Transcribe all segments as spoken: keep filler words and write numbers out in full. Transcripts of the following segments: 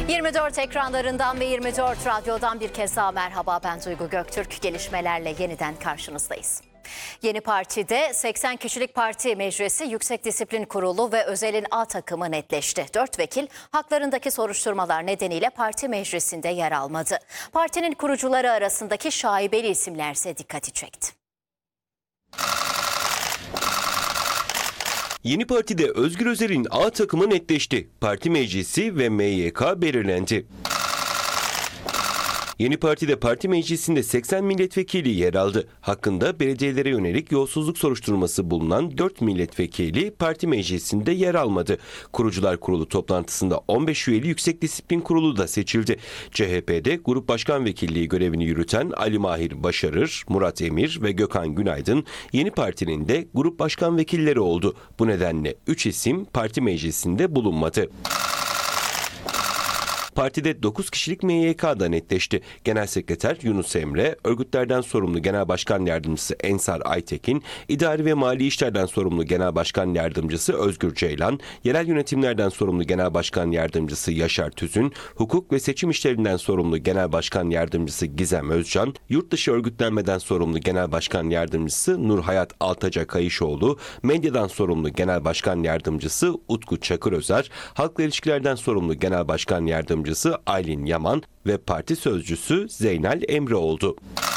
yirmi dört ekranlarından ve yirmi dört radyodan bir kez daha merhaba, ben Duygu Göktürk. Gelişmelerle yeniden karşınızdayız. Yeni partide seksen kişilik parti meclisi, Yüksek Disiplin Kurulu ve Özel'in A takımı netleşti. dört vekil haklarındaki soruşturmalar nedeniyle parti meclisinde yer almadı. Partinin kurucuları arasındaki şaibeli isimlerse dikkati çekti. Yeni partide Özgür Özel'in A takımı netleşti. Parti meclisi ve M Y K belirlendi. Yeni partide parti meclisinde seksen milletvekili yer aldı. Hakkında belediyelere yönelik yolsuzluk soruşturması bulunan dört milletvekili parti meclisinde yer almadı. Kurucular Kurulu toplantısında on beş üyeli Yüksek Disiplin Kurulu da seçildi. C H P'de Grup Başkan Vekilliği görevini yürüten Ali Mahir Başarır, Murat Emir ve Gökhan Günaydın yeni partinin de grup başkan vekilleri oldu. Bu nedenle üç isim parti meclisinde bulunmadı. Partide dokuz kişilik M Y K'da netleşti. Genel Sekreter Yunus Emre, örgütlerden sorumlu Genel Başkan Yardımcısı Ensar Aytekin, İdari ve Mali İşlerden sorumlu Genel Başkan Yardımcısı Özgür Ceylan, Yerel Yönetimlerden sorumlu Genel Başkan Yardımcısı Yaşar Tüzün, Hukuk ve Seçim İşlerinden sorumlu Genel Başkan Yardımcısı Gizem Özcan, Yurtdışı Örgütlenmeden sorumlu Genel Başkan Yardımcısı Nurhayat Altaca Kayışoğlu, Medyadan sorumlu Genel Başkan Yardımcısı Utku Çakırözer, Halkla İlişkilerden sorumlu Genel Başkan Yardımcısı Aylin Yaman ve parti sözcüsü Zeynel Emre oldu.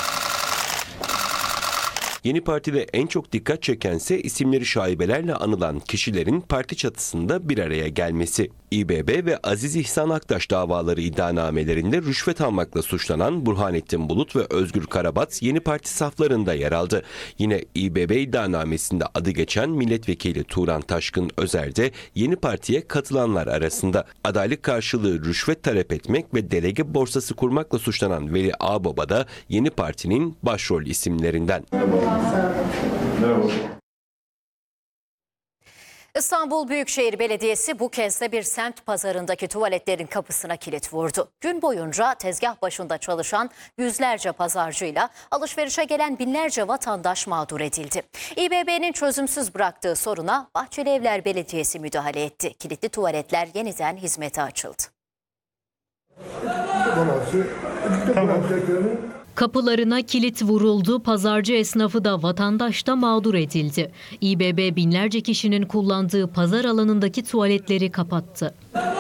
Yeni partide en çok dikkat çekense isimleri şaibelerle anılan kişilerin parti çatısında bir araya gelmesi. İ B B ve Aziz İhsan Aktaş davaları iddianamelerinde rüşvet almakla suçlanan Burhanettin Bulut ve Özgür Karabat yeni parti saflarında yer aldı. Yine İ B B iddianamesinde adı geçen milletvekili Turan Taşkın Özer de yeni partiye katılanlar arasında. Adaylık karşılığı rüşvet talep etmek ve delege borsası kurmakla suçlanan Veli Ağbaba da yeni partinin başrol isimlerinden. İstanbul Büyükşehir Belediyesi bu kez de bir semt pazarındaki tuvaletlerin kapısına kilit vurdu. Gün boyunca tezgah başında çalışan yüzlerce pazarcıyla alışverişe gelen binlerce vatandaş mağdur edildi. İ B B'nin çözümsüz bıraktığı soruna Bahçelievler Belediyesi müdahale etti. Kilitli tuvaletler yeniden hizmete açıldı. Kapılarına kilit vuruldu, pazarcı esnafı da vatandaş da mağdur edildi. İ B B binlerce kişinin kullandığı pazar alanındaki tuvaletleri kapattı.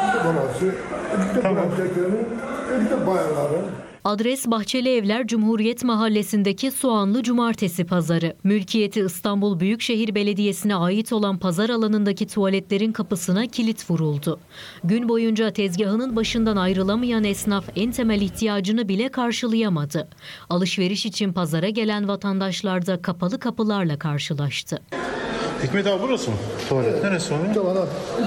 Adres Bahçelievler Cumhuriyet Mahallesi'ndeki Soğanlı Cumartesi Pazarı. Mülkiyeti İstanbul Büyükşehir Belediyesi'ne ait olan pazar alanındaki tuvaletlerin kapısına kilit vuruldu. Gün boyunca tezgahının başından ayrılamayan esnaf en temel ihtiyacını bile karşılayamadı. Alışveriş için pazara gelen vatandaşlar da kapalı kapılarla karşılaştı. Hikmet abi burası mı? Tuvalet. Neresi o? Tuvalet.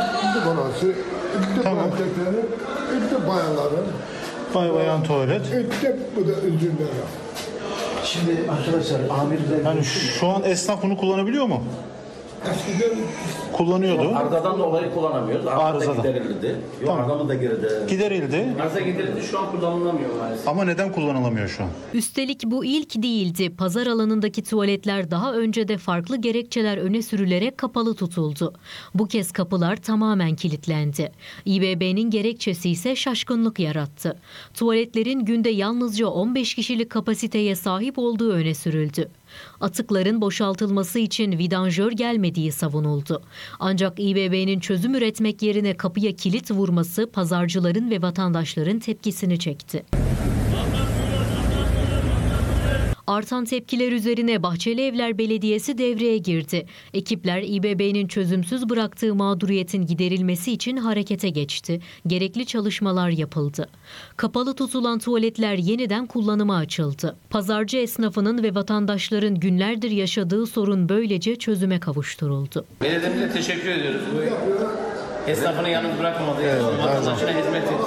Tamam. Bayanların. Bay bayan tuvalet. Bu da üzümler. Şimdi arkadaşlar amirler... Yani şu an esnaf bunu kullanabiliyor mu? Eskiden Kullanıyordu. Arızadan dolayı kullanamıyoruz. Arıza Arızadan. giderildi. Yok, Tamam. arıza da girdi. Giderildi. Arıza giderildi, şu an kullanılamıyor maalesef. Ama neden kullanılamıyor şu an? Üstelik bu ilk değildi. Pazar alanındaki tuvaletler daha önce de farklı gerekçeler öne sürülerek kapalı tutuldu. Bu kez kapılar tamamen kilitlendi. İ B B'nin gerekçesi ise şaşkınlık yarattı. Tuvaletlerin günde yalnızca on beş kişilik kapasiteye sahip olduğu öne sürüldü. Atıkların boşaltılması için vidanjör gelmediği savunuldu. Ancak İ B B'nin çözüm üretmek yerine kapıya kilit vurması pazarcıların ve vatandaşların tepkisini çekti. Artan tepkiler üzerine Bahçelievler Belediyesi devreye girdi. Ekipler İ B B'nin çözümsüz bıraktığı mağduriyetin giderilmesi için harekete geçti. Gerekli çalışmalar yapıldı. Kapalı tutulan tuvaletler yeniden kullanıma açıldı. Pazarcı esnafının ve vatandaşların günlerdir yaşadığı sorun böylece çözüme kavuşturuldu. Belediyemize teşekkür ediyoruz. Bu esnafını yalnız bırakmadığı için vatandaşına hizmet ediyor.